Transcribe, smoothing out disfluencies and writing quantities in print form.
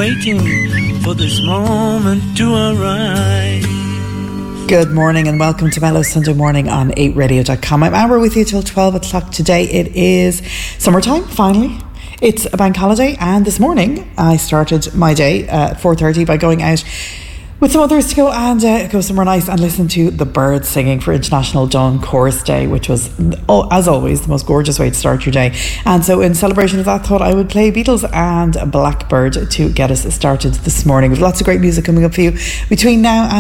waiting for this moment to arise. Good morning and welcome to Mellow Sunday Morning on 8radio.com. I'm Amber with you till 12 o'clock today. It is summertime, finally. It's a bank holiday, and this morning I started my day at 4:30 by going out with some others to go and go somewhere nice and listen to the birds singing for International Dawn Chorus Day, which was, as always, the most gorgeous way to start your day. And so in celebration of that, I thought I would play Beatles and Blackbird to get us started this morning. With lots of great music coming up for you between now and